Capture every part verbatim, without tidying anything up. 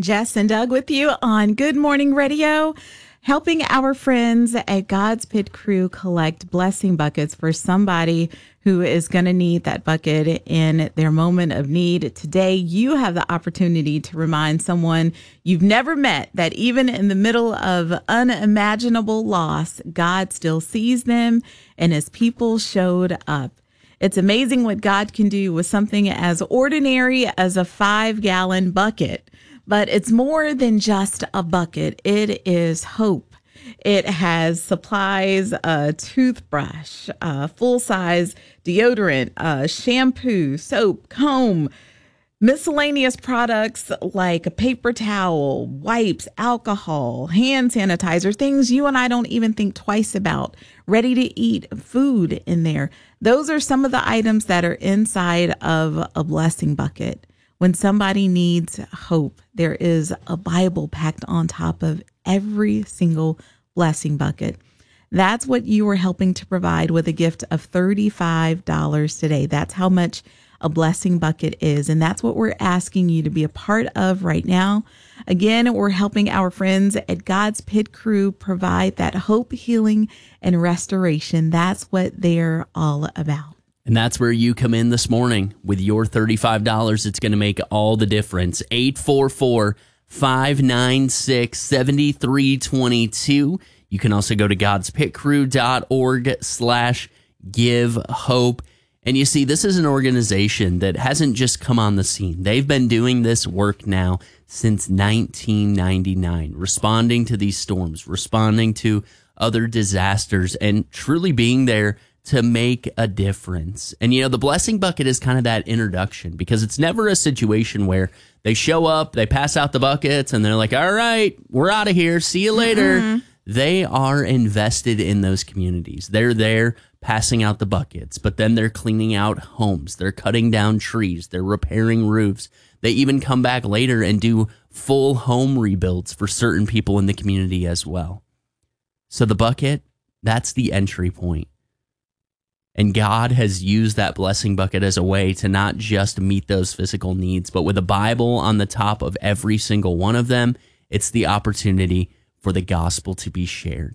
Jess and Doug with you on Good Morning Radio, helping our friends at God's Pit Crew collect blessing buckets for somebody who is going to need that bucket in their moment of need. Today, you have the opportunity to remind someone you've never met that even in the middle of unimaginable loss, God still sees them and his people showed up. It's amazing what God can do with something as ordinary as a five-gallon bucket. But it's more than just a bucket. It is hope. It has supplies, a toothbrush, a full-size deodorant, a shampoo, soap, comb, miscellaneous products like a paper towel, wipes, alcohol, hand sanitizer, things you and I don't even think twice about, ready to eat food in there. Those are some of the items that are inside of a blessing bucket. When somebody needs hope, there is a Bible packed on top of every single blessing bucket. That's what you are helping to provide with a gift of thirty-five dollars today. That's how much a blessing bucket is. And that's what we're asking you to be a part of right now. Again, we're helping our friends at God's Pit Crew provide that hope, healing, and restoration. That's what they're all about. And that's where you come in this morning with your thirty-five dollars. It's going to make all the difference. eight four four, five nine six, seven three two two. You can also go to godspitcrew.org slash give hope. And you see, this is an organization that hasn't just come on the scene. They've been doing this work now since nineteen ninety-nine, responding to these storms, responding to other disasters, and truly being there to make a difference. And, you know, the blessing bucket is kind of that introduction, because it's never a situation where they show up, they pass out the buckets, and they're like, all right, we're out of here. See you later. Mm-hmm. They are invested in those communities. They're there passing out the buckets, but then they're cleaning out homes. They're cutting down trees. They're repairing roofs. They even come back later and do full home rebuilds for certain people in the community as well. So the bucket, that's the entry point. And God has used that blessing bucket as a way to not just meet those physical needs, but with a Bible on the top of every single one of them, it's the opportunity for the gospel to be shared.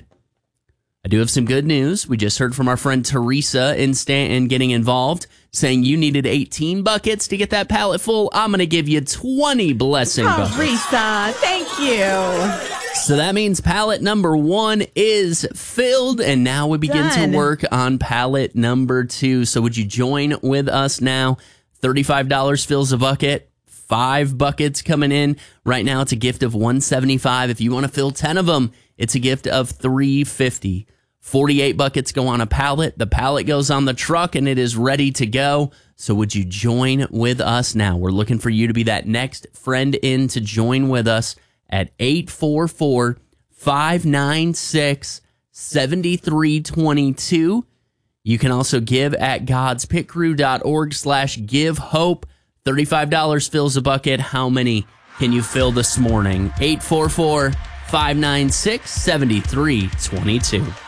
I do have some good news. We just heard from our friend Teresa in Stanton getting involved, saying you needed eighteen buckets to get that pallet full. I'm going to give you twenty blessing buckets. Teresa, thank you. So that means pallet number one is filled, and now we begin Done. to work on pallet number two. So would you join with us now? thirty-five dollars fills a bucket, five buckets coming in. Right now it's a gift of one hundred seventy-five dollars. If you want to fill ten of them, it's a gift of three hundred fifty dollars. forty-eight buckets go on a pallet. The pallet goes on the truck, and it is ready to go. So would you join with us now? We're looking for you to be that next friend in to join with us at eight four four, five nine six, seven three two two. You can also give at godspitcrew.org slash give hope. thirty-five dollars fills a bucket. How many can you fill this morning? eight four four, five nine six, seven three two two.